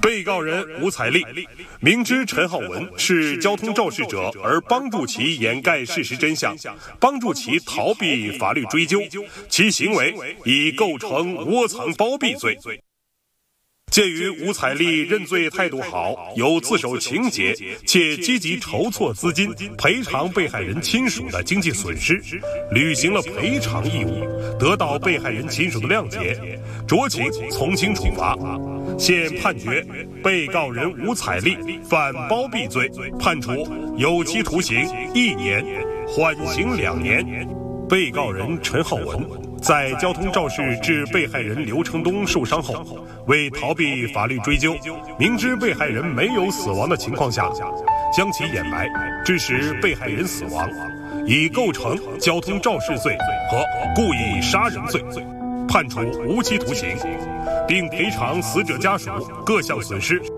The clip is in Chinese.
被告人吴彩丽明知陈浩文是交通肇事者而帮助其掩盖事实真相，帮助其逃避法律追究，其行为已构成窝藏包庇罪。鉴于吴彩丽认罪态度好，有自首情节，且积极筹措资金赔偿被害人亲属的经济损失，履行了赔偿义务，得到被害人亲属的谅解，酌情从轻处罚。现判决被告人吴彩丽犯包庇罪，判处有期徒刑1年，缓刑2年。被告人陈浩文在交通肇事致被害人刘成东受伤后，为逃避法律追究，明知被害人没有死亡的情况下，将其掩埋，致使被害人死亡，已构成交通肇事罪和故意杀人罪，判处无期徒刑，并赔偿死者家属各项损失。